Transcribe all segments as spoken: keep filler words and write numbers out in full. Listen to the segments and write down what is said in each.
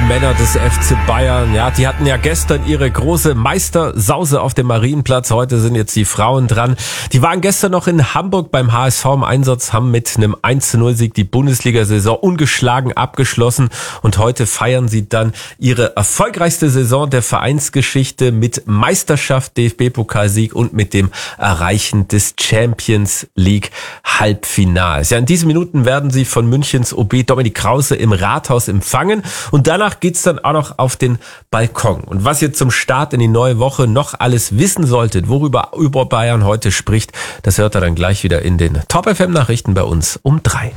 Männer des F C Bayern, ja, die hatten ja gestern ihre große Meistersause auf dem Marienplatz. Heute sind jetzt die Frauen dran. Die waren gestern noch in Hamburg beim H S V im Einsatz, haben mit einem eins zu null Sieg die Bundesliga-Saison ungeschlagen abgeschlossen. Und heute feiern sie dann ihre erfolgreichste Saison der Vereinsgeschichte mit Meisterschaft, D F B-Pokalsieg und mit dem Erreichen des Champions League Halbfinals. Ja, in diesen Minuten werden sie von Münchens O B Dominik Krause im Rathaus empfangen. Und danach geht's dann auch noch auf den Balkon. Und was ihr zum Start in die neue Woche noch alles wissen solltet, worüber über Bayern heute spricht, das hört ihr dann gleich wieder in den Top F M Nachrichten bei uns um drei.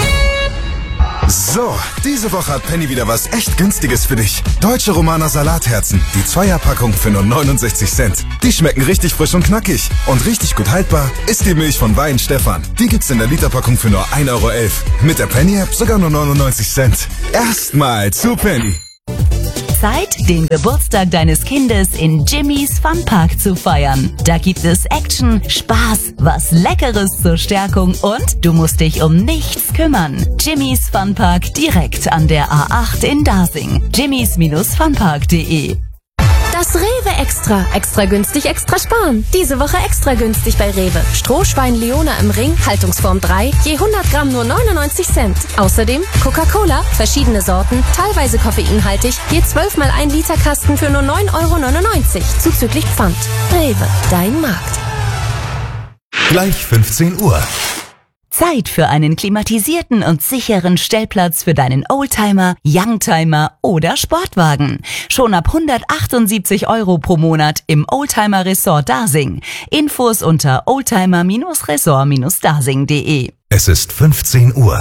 So, diese Woche hat Penny wieder was echt Günstiges für dich. Deutsche Romaner Salatherzen, die Zweierpackung für nur neunundsechzig Cent. Die schmecken richtig frisch und knackig. Und richtig gut haltbar ist die Milch von Wein Stefan. Die gibt's in der Literpackung für nur ein Euro elf. Mit der Penny-App sogar nur neunundneunzig Cent. Erstmal zu Penny. Zeit, den Geburtstag deines Kindes in Jimmys Funpark zu feiern. Da gibt es Action, Spaß, was Leckeres zur Stärkung und du musst dich um nichts kümmern. Jimmys Funpark direkt an der A acht in Dasing. jimmys Funpark punkt de. Das Rewe Extra. Extra günstig, extra sparen. Diese Woche extra günstig bei Rewe. Strohschwein Leona im Ring, Haltungsform drei, je hundert Gramm nur neunundneunzig Cent. Außerdem Coca-Cola, verschiedene Sorten, teilweise koffeinhaltig, je zwölf mal ein Liter Kasten für nur neun Euro neunundneunzig, zuzüglich Pfand. Rewe, dein Markt. Gleich fünfzehn Uhr. Zeit für einen klimatisierten und sicheren Stellplatz für deinen Oldtimer, Youngtimer oder Sportwagen. Schon ab hundertachtundsiebzig Euro pro Monat im Oldtimer Resort Dasing. Infos unter oldtimer Resort dasing punkt de. Es ist fünfzehn Uhr.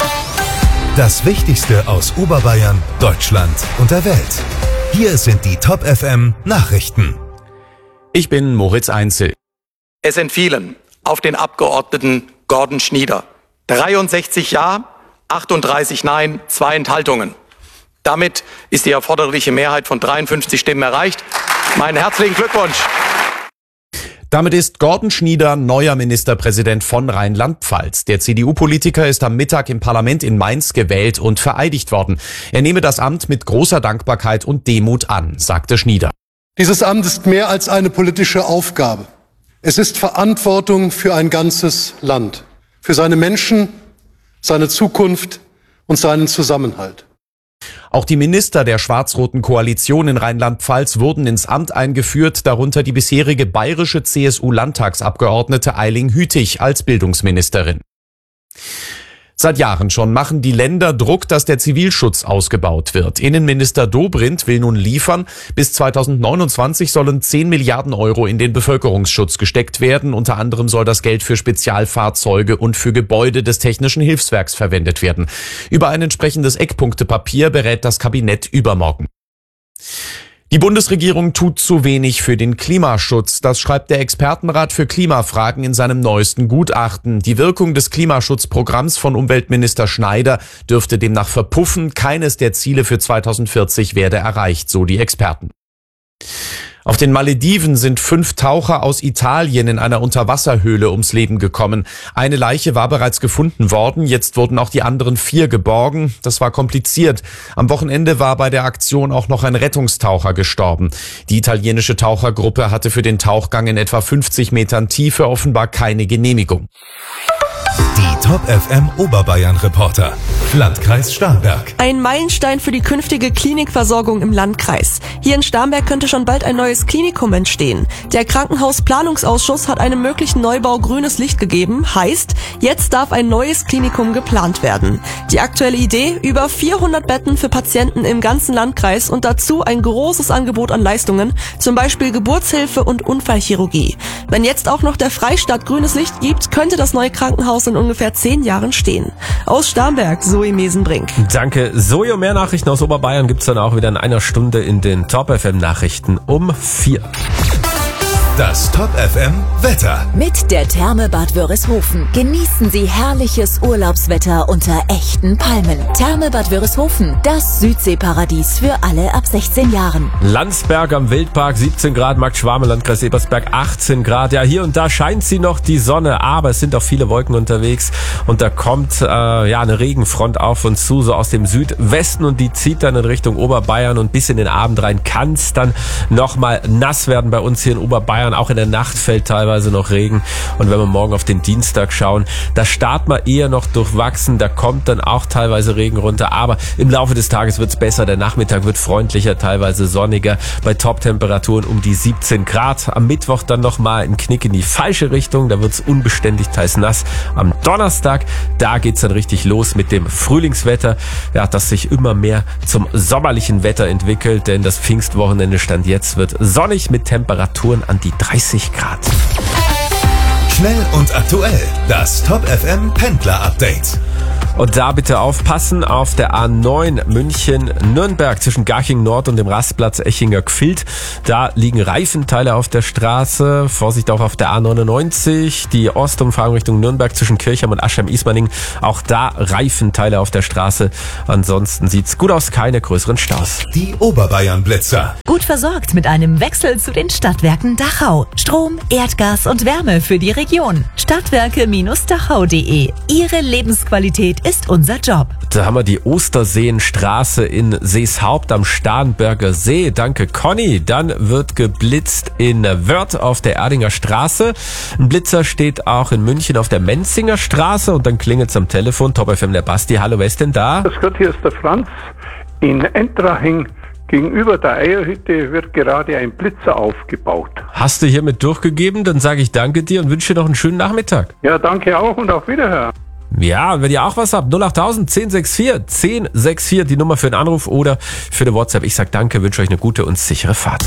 Das Wichtigste aus Oberbayern, Deutschland und der Welt. Hier sind die Top F M Nachrichten. Ich bin Moritz Einzel. Es entfielen auf den Abgeordneten Gordon Schnieder dreiundsechzig Ja, achtunddreißig Nein, zwei Enthaltungen. Damit ist die erforderliche Mehrheit von dreiundfünfzig Stimmen erreicht. Meinen herzlichen Glückwunsch. Damit ist Gordon Schnieder neuer Ministerpräsident von Rheinland-Pfalz. Der C D U-Politiker ist am Mittag im Parlament in Mainz gewählt und vereidigt worden. Er nehme das Amt mit großer Dankbarkeit und Demut an, sagte Schnieder. Dieses Amt ist mehr als eine politische Aufgabe. Es ist Verantwortung für ein ganzes Land, für seine Menschen, seine Zukunft und seinen Zusammenhalt. Auch die Minister der schwarz-roten Koalition in Rheinland-Pfalz wurden ins Amt eingeführt, darunter die bisherige bayerische C S U-Landtagsabgeordnete Eiling Hütig als Bildungsministerin. Seit Jahren schon machen die Länder Druck, dass der Zivilschutz ausgebaut wird. Innenminister Dobrindt will nun liefern. Bis zweitausendneunundzwanzig sollen zehn Milliarden Euro in den Bevölkerungsschutz gesteckt werden. Unter anderem soll das Geld für Spezialfahrzeuge und für Gebäude des Technischen Hilfswerks verwendet werden. Über ein entsprechendes Eckpunktepapier berät das Kabinett übermorgen. Die Bundesregierung tut zu wenig für den Klimaschutz. Das schreibt der Expertenrat für Klimafragen in seinem neuesten Gutachten. Die Wirkung des Klimaschutzprogramms von Umweltminister Schneider dürfte demnach verpuffen. Keines der Ziele für zweitausendvierzig werde erreicht, so die Experten. Auf den Malediven sind fünf Taucher aus Italien in einer Unterwasserhöhle ums Leben gekommen. Eine Leiche war bereits gefunden worden, jetzt wurden auch die anderen vier geborgen. Das war kompliziert. Am Wochenende war bei der Aktion auch noch ein Rettungstaucher gestorben. Die italienische Tauchergruppe hatte für den Tauchgang in etwa fünfzig Metern Tiefe offenbar keine Genehmigung. Die Top F M Oberbayern Reporter. Landkreis Starnberg. Ein Meilenstein für die künftige Klinikversorgung im Landkreis. Hier in Starnberg könnte schon bald ein neues Klinikum entstehen. Der Krankenhausplanungsausschuss hat einem möglichen Neubau grünes Licht gegeben. Heißt, jetzt darf ein neues Klinikum geplant werden. Die aktuelle Idee: über vierhundert Betten für Patienten im ganzen Landkreis und dazu ein großes Angebot an Leistungen, zum Beispiel Geburtshilfe und Unfallchirurgie. Wenn jetzt auch noch der Freistaat grünes Licht gibt, könnte das neue Krankenhaus in ungefähr zehn Jahren stehen. Aus Starnberg, Zoe Mesenbrink. Danke, Zoe. Und mehr Nachrichten aus Oberbayern gibt's dann auch wieder in einer Stunde in den Top F M Nachrichten um vier. Das Top F M Wetter. Mit der Therme Bad Wörishofen genießen Sie herrliches Urlaubswetter unter echten Palmen. Therme Bad Wörishofen, das Südseeparadies für alle ab sechzehn Jahren. Landsberg am Wildpark siebzehn Grad, Markt Schwame, Landkreis Ebersberg achtzehn Grad. Ja, hier und da scheint sie noch die Sonne, aber es sind auch viele Wolken unterwegs und da kommt äh, ja eine Regenfront auf uns zu, so aus dem Südwesten, und die zieht dann in Richtung Oberbayern, und bis in den Abend rein kann es dann nochmal nass werden bei uns hier in Oberbayern. Auch in der Nacht fällt teilweise noch Regen. Und wenn wir morgen auf den Dienstag schauen, da starten wir eher noch durchwachsen. Da kommt dann auch teilweise Regen runter. Aber im Laufe des Tages wird es besser. Der Nachmittag wird freundlicher, teilweise sonniger. Bei Top-Temperaturen um die siebzehn Grad. Am Mittwoch dann nochmal ein Knick in die falsche Richtung. Da wird es unbeständig, teils nass. Am Donnerstag, da geht es dann richtig los mit dem Frühlingswetter. Ja, das sich immer mehr zum sommerlichen Wetter entwickelt. Denn das Pfingstwochenende Stand jetzt wird sonnig mit Temperaturen an die dreißig Grad. Schnell und aktuell. Das Top F M Pendler Update. Und da bitte aufpassen, auf der A neun München-Nürnberg zwischen Garching Nord und dem Rastplatz Echinger-Gfild. Da liegen Reifenteile auf der Straße. Vorsicht auch auf der A neunundneunzig, die Ostumfahrung Richtung Nürnberg zwischen Kirchheim und Aschheim-Ismaning. Auch da Reifenteile auf der Straße. Ansonsten sieht's gut aus, keine größeren Staus. Die Oberbayern-Blitzer. Gut versorgt mit einem Wechsel zu den Stadtwerken Dachau. Strom, Erdgas und Wärme für die Region. Stadtwerke Dachau punkt de. Ihre Lebensqualität ist unser Job. Da haben wir die Osterseenstraße in Seeshaupt am Starnberger See. Danke, Conny. Dann wird geblitzt in Wörth auf der Erdinger Straße. Ein Blitzer steht auch in München auf der Menzinger Straße, und dann klingelt's am Telefon. Top F M, der Basti. Hallo, wer ist denn da? Grüß Gott, hier ist der Franz. In Entraching gegenüber der Eierhütte wird gerade ein Blitzer aufgebaut. Hast du hiermit durchgegeben? Dann sage ich danke dir und wünsche dir noch einen schönen Nachmittag. Ja, danke auch und auf Wiederhören. Ja, und wenn ihr auch was habt, null achttausend, zehn sechs vier, zehn sechs vier, die Nummer für den Anruf oder für eine WhatsApp. Ich sag danke, wünsche euch eine gute und sichere Fahrt.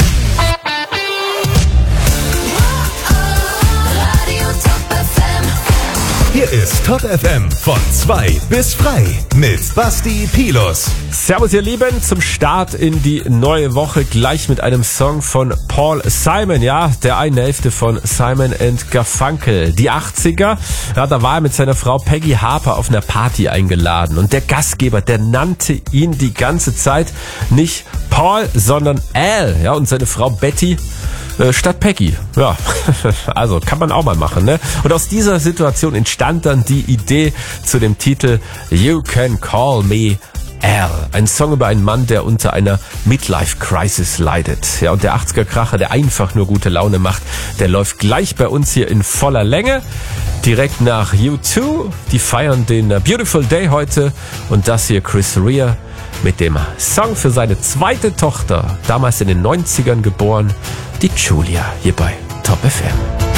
Hier ist Top F M von zwei bis frei mit Basti Pilus. Servus ihr Lieben, zum Start in die neue Woche gleich mit einem Song von Paul Simon, ja, der einen Hälfte von Simon and Garfunkel. Die achtziger, ja, da war er mit seiner Frau Peggy Harper auf einer Party eingeladen, und der Gastgeber, der nannte ihn die ganze Zeit nicht Paul, sondern Al, ja, und seine Frau Betty statt Peggy. Ja, also kann man auch mal machen, ne? Und aus dieser Situation entstand dann die Idee zu dem Titel You Can Call Me Al. Ein Song über einen Mann, der unter einer Midlife-Crisis leidet. Ja, und der achtziger-Kracher, der einfach nur gute Laune macht, der läuft gleich bei uns hier in voller Länge. Direkt nach U zwei. Die feiern den Beautiful Day heute. Und das hier Chris Rea mit dem Song für seine zweite Tochter, damals in den neunzigern geboren, die Julia, hier bei Top F M.